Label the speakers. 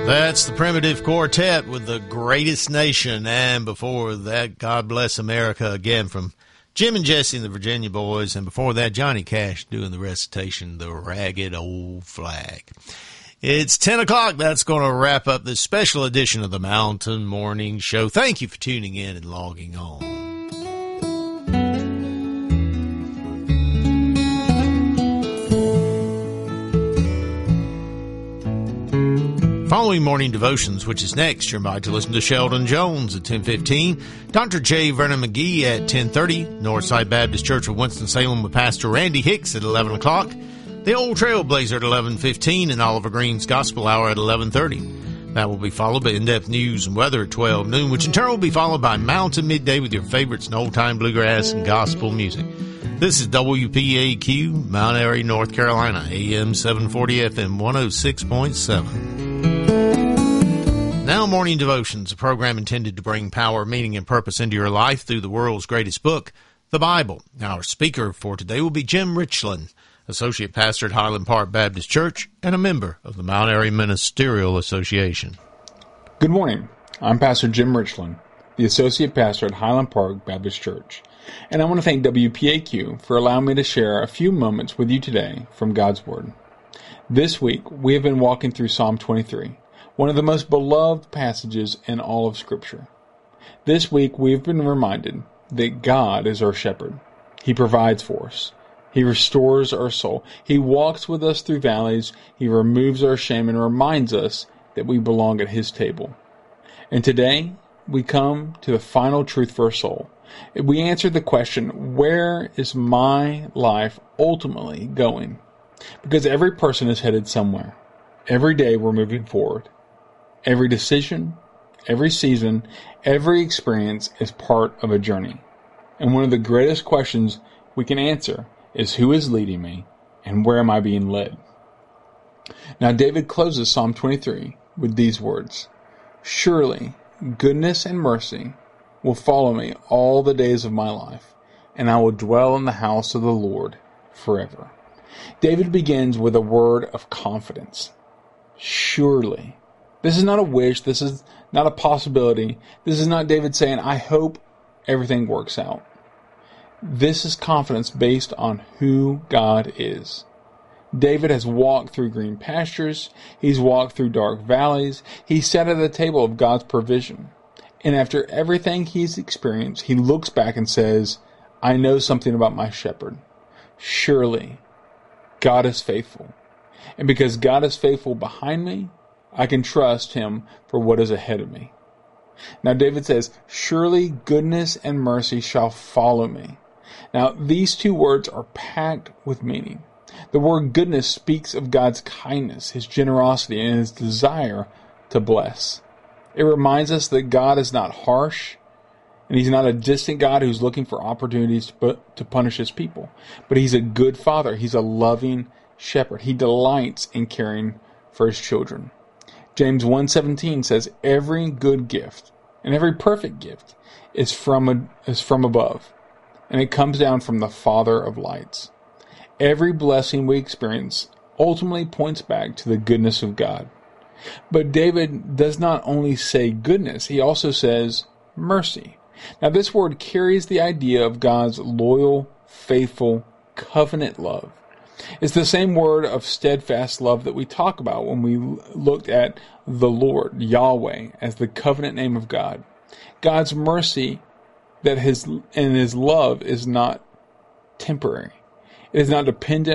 Speaker 1: That's the Primitive Quartet with The Greatest Nation. And before that, God Bless America again from Jim and Jesse and the Virginia Boys. And before that, Johnny Cash doing the recitation, The Ragged Old Flag. It's 10 o'clock. That's going to wrap up this special edition of the Mountain Morning Show. Thank you for tuning in and logging on. Following morning devotions, which is next, you're invited to listen to Sheldon Jones at 10:15, Dr. J. Vernon McGee at 10:30, Northside Baptist Church of Winston-Salem with Pastor Randy Hicks at 11 o'clock, The Old Trailblazer at 11:15, and Oliver Green's Gospel Hour at 11:30. That will be followed by in-depth news and weather at 12 noon, which in turn will be followed by Mountain Midday with your favorites in old-time bluegrass and gospel music. This is WPAQ, Mount Airy, North Carolina, AM 740, FM 106.7. Now Morning Devotions, a program intended to bring power, meaning, and purpose into your life through the world's greatest book, the Bible. Our speaker for today will be Jim Richland, Associate Pastor at Highland Park Baptist Church and a member of the Mount Airy Ministerial Association.
Speaker 2: Good morning. I'm Pastor Jim Richland, the Associate Pastor at Highland Park Baptist Church, and I want to thank WPAQ for allowing me to share a few moments with you today from God's Word. This week, we have been walking through Psalm 23, one of the most beloved passages in all of Scripture. This week, we've been reminded that God is our shepherd. He provides for us. He restores our soul. He walks with us through valleys. He removes our shame and reminds us that we belong at His table. And today, we come to the final truth for our soul. We answer the question, where is my life ultimately going? Because every person is headed somewhere. Every day we're moving forward. Every decision, every season, every experience is part of a journey. And one of the greatest questions we can answer is, who is leading me and where am I being led? Now David closes Psalm 23 with these words, "Surely goodness and mercy will follow me all the days of my life, and I will dwell in the house of the Lord forever." David begins with a word of confidence. Surely. This is not a wish. This is not a possibility. This is not David saying, I hope everything works out. This is confidence based on who God is. David has walked through green pastures. He's walked through dark valleys. He sat at the table of God's provision. And after everything he's experienced, he looks back and says, I know something about my shepherd. Surely, God is faithful. And because God is faithful behind me, I can trust Him for what is ahead of me. Now David says, surely goodness and mercy shall follow me. Now these two words are packed with meaning. The word goodness speaks of God's kindness, His generosity, and His desire to bless. It reminds us that God is not harsh, and He's not a distant God who's looking for opportunities to punish His people. But He's a good Father. He's a loving shepherd. He delights in caring for His children. James 1:17 says, every good gift and every perfect gift is from above, and it comes down from the Father of lights. Every blessing we experience ultimately points back to the goodness of God. But David does not only say goodness, he also says mercy. Now this word carries the idea of God's loyal, faithful, covenant love. It's the same word of steadfast love that we talk about when we looked at the Lord, Yahweh, as the covenant name of God. God's mercy and His love is not temporary. It is not dependent